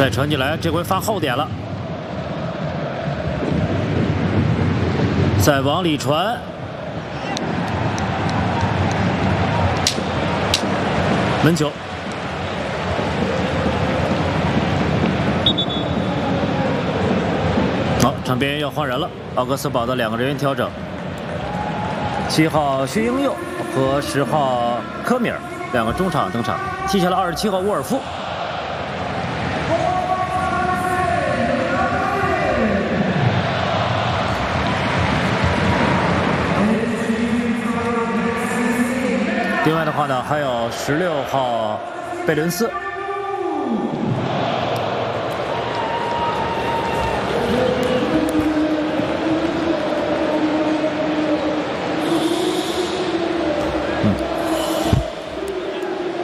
再传进来，这回发后点了，再往里传，门球。好，场边要换人了，奥格斯堡的2个人员调整，7号薛英佑和10号科米尔2个中场登场，踢下了27号沃尔夫。 另外的话呢，还有16号贝伦斯